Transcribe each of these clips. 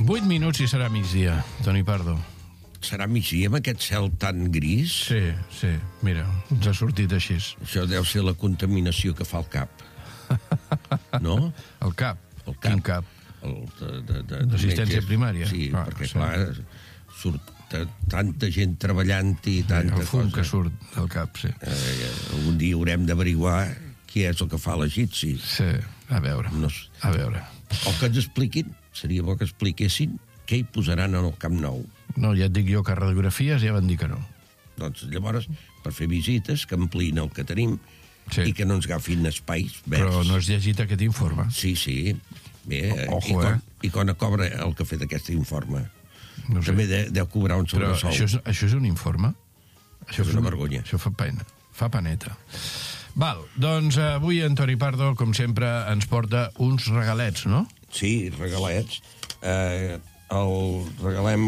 8 minuts i serà migdia, Toni Pardo. Serà migdia amb aquest cel tan gris? Sí, mira, ens ha sortit així. Això deu ser la contaminació que fa el cap. No? El cap? El cap. Quin cap? D'assistència primària? Sí, perquè clar, surt tanta gent treballant i tanta el fum cosa. que surt del cap, sí. Un dia haurem d'averiguar qui és el que fa l'egipci. Sí, a veure. O que ens expliquin, seria bo que expliquessin què hi posaran en el Camp Nou. No, ja et dic jo que radiografies ja van dir que no. Doncs llavors, per fer visites, que ampliïn el que tenim i que no ens agafin espais verds. Però no has llegit aquest informe? Sí. Bé, Ojo, i quan cobra el que ha fet aquest informe? No sé. També deu cobrar un sobresou. Però això és un informe? Això és una vergonya. Això fa pena, fa paneta. Val, doncs avui en Toni Pardo, com sempre, ens porta uns regalets, no? Sí, regalets. Regalem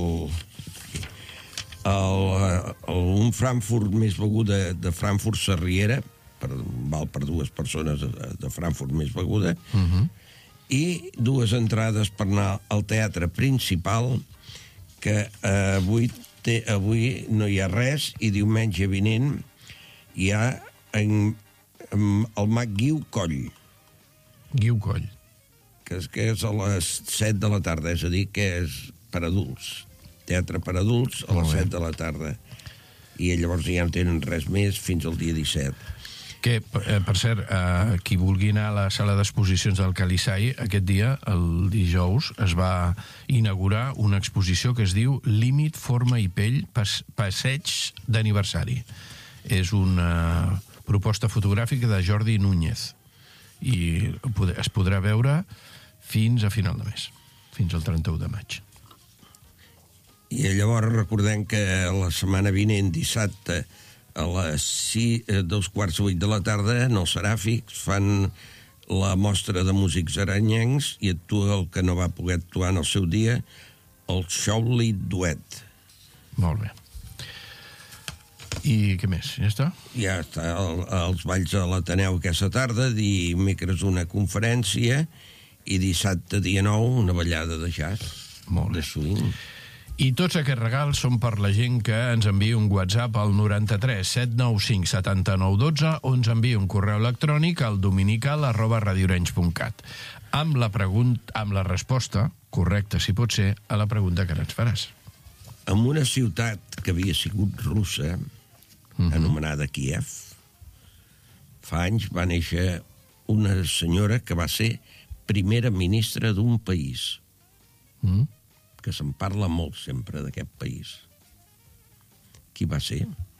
un Frankfurt més beguda de Frankfurt Sarriera, val per dues persones de Frankfurt més beguda, i dues entrades per anar al teatre principal, que avui no hi ha res, i diumenge vinent hi ha el Mag Guiu Coll. Guiu Coll. Que és a les 7 de la tarda, és a dir, que és per adults. Teatre per adults a les 7 de la tarda. I llavors ja no tenen res més fins al dia 17. Que, per cert, qui vulgui anar a la sala d'exposicions del Calissai, aquest dia, el dijous, es va inaugurar una exposició que es diu Límit, forma i pell, passeig d'aniversari. És una proposta fotogràfica de Jordi Núñez i es podrà veure fins a final de mes, fins al 31 de maig. I llavors recordem que la setmana vinent, dissabte, a les 7:45 de la tarda, en el Seràfics, fan la mostra de músics aranyencs i actua el que no va poder actuar en el seu dia, el Shauli Duet. Molt bé. I què més? Ja està? Ja està. Els balls a l'Ateneu aquesta tarda, dimecres una conferència i dissabte, dia 9, una ballada de jazz. Molt bé. De swing. I tots aquests regals són per la gent que ens envia un WhatsApp al 93 795 79 12 o ens envia un correu electrònic al dominical@radiorenys.cat amb la resposta correcta, si pot ser, a la pregunta que ara ens faràs. En una ciutat que havia sigut russa, anomenada Kíev, fa anys va néixer una senyora que va ser primera ministra d'un país. Que se'n parla molt sempre d'aquest país. Qui va ser?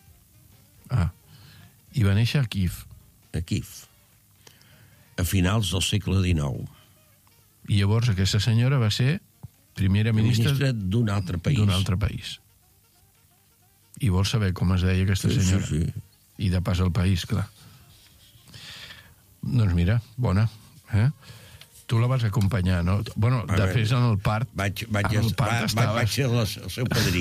I va néixer a Kíev. A Kíev. A finals del segle XIX. I llavors aquesta senyora va ser primera ministra d'un altre país. D'un altre país. I vols saber com es deia aquesta senyora? Sí. I de pas al país, clar. Doncs mira, bona. Tu la vas acompanyar, no? Bueno, després en el part... Vaig ser el seu padrí.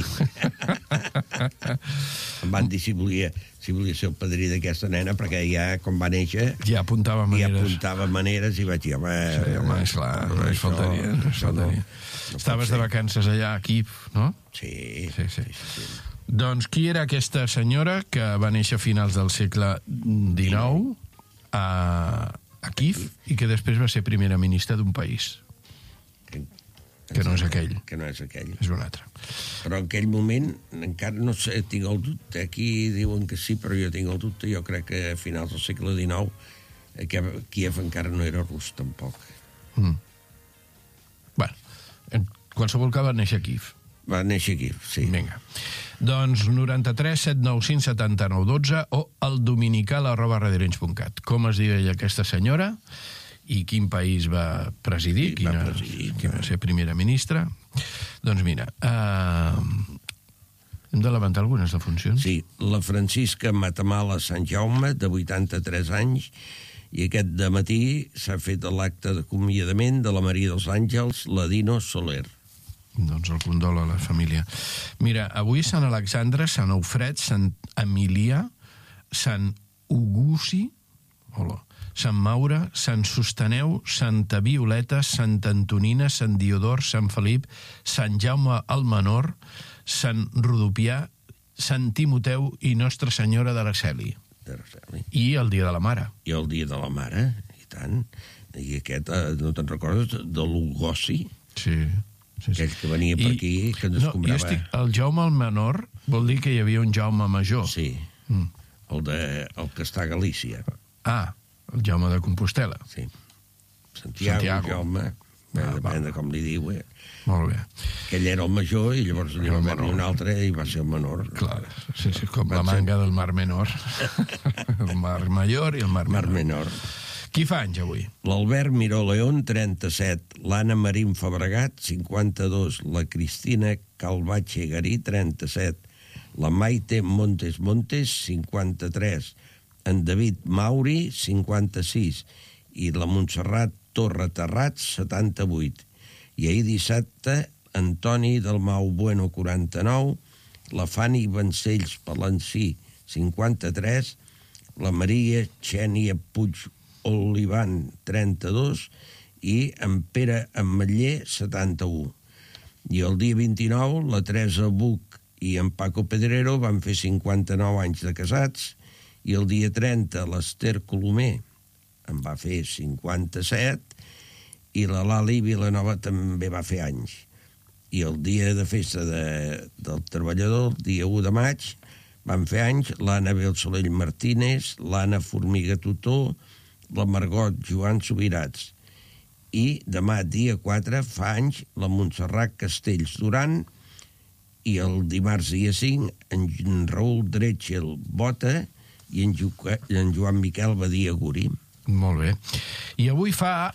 Em van dir si volia ser el padrí d'aquesta nena, perquè ja, quan va néixer... Ja apuntava maneres i vaig dir, home... Sí, home, esclar, no es faltaria. Estaves de vacances allà a Kíev, no? Sí. Doncs qui era aquesta senyora que va néixer a finals del segle XIX a Kíev i que després va ser primera ministra d'un país? Que no és aquell. Que no és aquell. És un altre. Però en aquell moment, encara no sé, tinc el dubte. Aquí diuen que sí, però jo tinc el dubte. Jo crec que a finals del segle XIX Kíev encara no era rus, tampoc. Bueno, en qualsevol cas va néixer a Kíev. Va néixer a Kíev, sí. Vinga. Doncs 93 795 79 12 o el dominical@radiorenys.cat. Com es diu aquesta senyora i quin país va presidir, qui va ser primera ministra? Doncs mira, hem de lamentar algunes defuncions. Sí, la Francisca Matamala Sant Jaume, de 83 anys, i aquest dematí s'ha fet l'acte d'acomiadament de la Maria dels Àngels, la Dino Soler. Doncs el condol a la família. Mira, avui Sant Alexandre, Sant Eufret, Sant Emilià, Sant Uguci, Sant Maure, Sant Sosteneu, Santa Violeta, Santa Antonina, Sant Diodor, Sant Felip, Sant Jaume el Menor, Sant Rodopià, Sant Timoteu i Nostra Senyora d'Araceli. I el Dia de la Mare. I el Dia de la Mare, i tant. I aquest, no te'n recordes, de l'Ugoci? Sí. Aquell que venia per aquí, que ens escombrava... El Jaume el Menor vol dir que hi havia un Jaume Major. Sí, el que està a Galícia. El Jaume de Compostela. Sí. Santiago. Jaume, depèn de com li diu. Molt bé. Aquell era el major i llavors n'hi va haver un altre i va ser el menor. Clar, sí, com la manga del Mar Menor. El Mar Major i el Mar Menor. Qui fa anys avui? L'Albert Miró León, 37. L'Anna Marín Fabregat, 52. La Cristina Calvache Garí, 37. La Maite Montes, 53. En David Mauri, 56. I la Montserrat Torre Terrats, 78. I ahir dissabte, Antoni Dalmau Bueno, 49, la Fanny Vancells Palancí, 53, la Maria Xènia Puig Olivan, 32, i en Pere Ametller, 71. I el dia 29, la Teresa Buch i en Paco Pedrero van fer 59 anys de casats, i el dia 30, l'Ester Colomer en va fer 57, i la Lali Vilanova també va fer anys. I el dia de festa del treballador, el dia 1 de maig, van fer anys l'Anna Belsolell Martínez, l'Anna Formiga Tutó, la Margot Joan Subirats. I demà, dia 4, fa anys la Montserrat Castells Duran, i el dimarts, dia 5, en Raül Drechel Bota i en Joan Miquel Badia Guri. Molt bé. I avui fa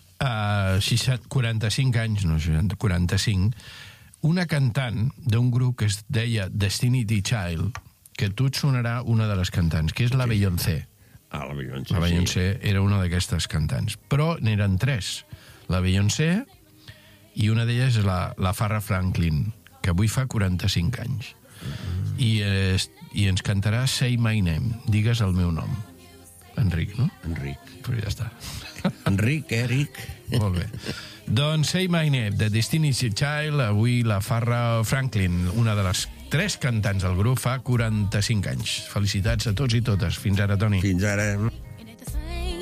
45 anys, no 45, una cantant d'un grup que es deia Destiny Child, que a tu et sonarà una de les cantants, que és la Beyoncé. La Beyoncé, La Beyoncé era una d'aquestes cantants. Però n'eren 3. La Beyoncé i una d'elles és la Farrah Franklin, que avui fa 45 anys. I ens cantarà Say My Name, digues el meu nom. Enric, no? Enric. Però ja està. Enric, Eric. Molt bé. Doncs Say My Name, de Destiny's Child, avui la Farrah Franklin, una de les 3 cantants del grup, fa 45 anys. Felicitats a tots i totes. Fins ara, Toni. Fins ara.